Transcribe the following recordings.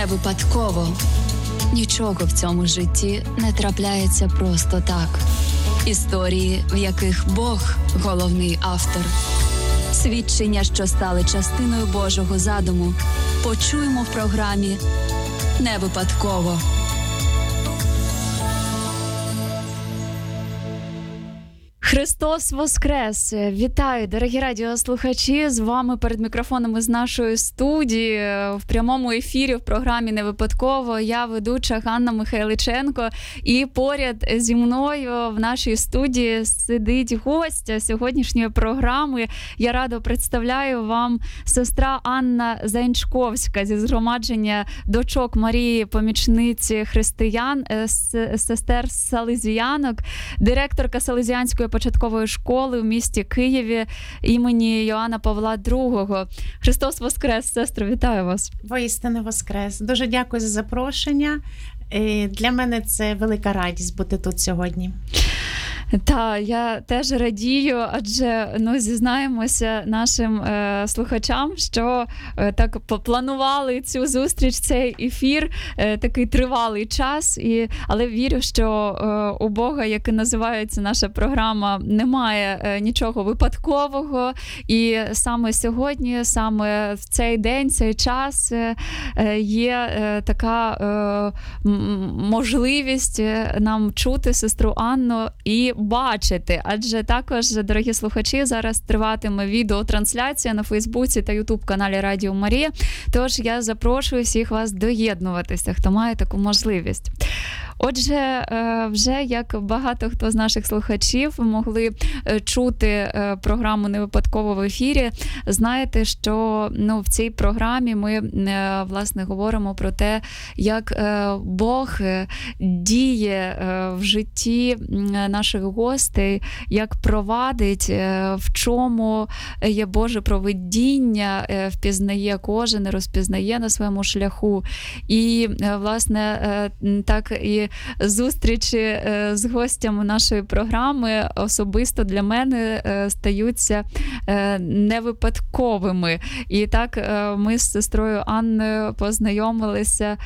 не випадково. Нічого в цьому житті не трапляється просто так. Історії, в яких Бог – головний автор. Свідчення, що стали частиною Божого задуму, почуємо в програмі «Не випадково». Христос Воскрес! Вітаю, дорогі радіослухачі! З вами перед мікрофонами з нашої студії в прямому ефірі в програмі «Не випадково». Я ведуча Ганна Михайличенко. І поряд зі мною в нашій студії сидить гостя сьогоднішньої програми. Я радо представляю вам сестра Анна Заінчковська зі згромадження дочок Марії, помічниці християн, сестер Салезіянок, директорка Салезіянської початкової школи в місті Києві імені Йоанна Павла II. Христос Воскрес, сестро, вітаю вас. Воістину Воскрес. Дуже дякую за запрошення. Для мене це велика радість бути тут сьогодні. Так, я теж радію, адже зізнаємося нашим слухачам, що так попланували цю зустріч, цей ефір, такий тривалий час, але вірю, що у Бога, як і називається наша програма, немає нічого випадкового, і саме сьогодні, саме в цей день, цей час є така можливість нам чути сестру Анну і бачити, адже також, дорогі слухачі, зараз триватиме відеотрансляція на Фейсбуці та Ютуб-каналі Радіо Марія, тож я запрошую всіх вас доєднуватися, хто має таку можливість. Отже, вже як багато хто з наших слухачів могли чути програму «Не випадково» в ефірі, знаєте, що в цій програмі ми, власне, говоримо про те, як Бог діє в житті наших гостей, як провадить, в чому є Боже провидіння, впізнає кожен, розпізнає на своєму шляху. І, власне, так і зустрічі з гостями нашої програми особисто для мене стаються невипадковими. І так ми з сестрою Анною познайомилися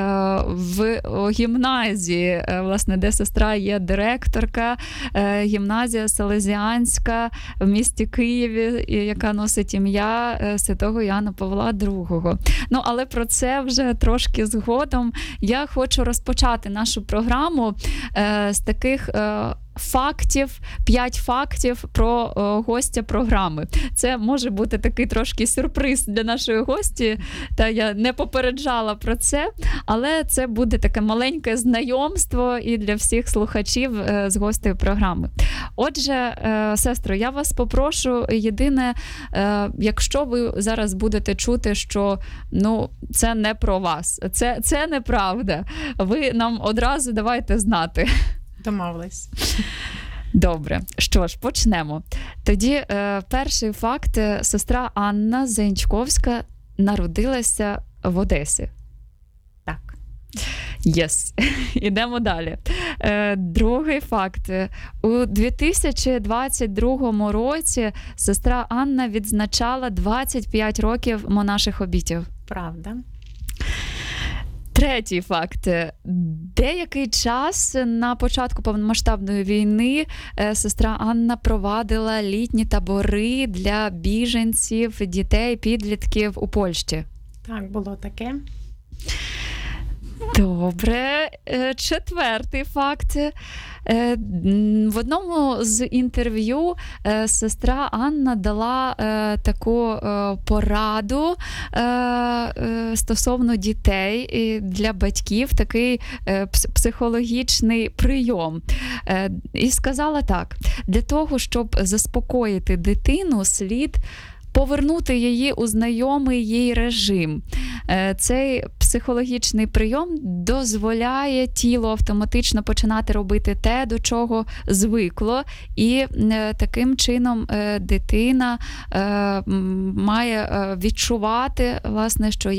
в гімназії, власне, де сестра є директорка, гімназія Салезіянська в місті Києві, яка носить ім'я святого Йоанна Павла II. Але про це вже трошки згодом. Я хочу розпочати нашу програму з таких фактів, 5 фактів про гостя програми. Це може бути такий трошки сюрприз для нашої гості, та я не попереджала про це, але це буде таке маленьке знайомство і для всіх слухачів з гостею програми. Отже, сестро, я вас попрошу, єдине, якщо ви зараз будете чути, що це не про вас, це неправда, ви нам одразу давайте знати. Домовились. Добре. Що ж, почнемо. Тоді перший факт. Сестра Анна Заінчковська народилася в Одесі. Так. Єс. Ідемо далі. Другий факт. У 2022 році сестра Анна відзначала 25 років монаших обітів. Правда. Третій факт. Деякий час на початку повномасштабної війни сестра Анна провадила літні табори для біженців, дітей, підлітків у Польщі. Так, було таке. Добре. Четвертий факт. В одному з інтерв'ю сестра Анна дала таку пораду стосовно дітей для батьків, такий психологічний прийом. І сказала так: для того, щоб заспокоїти дитину, слід повернути її у знайомий їй режим. Цей психологічний прийом дозволяє тілу автоматично починати робити те, до чого звикло, і таким чином дитина має відчувати, власне, що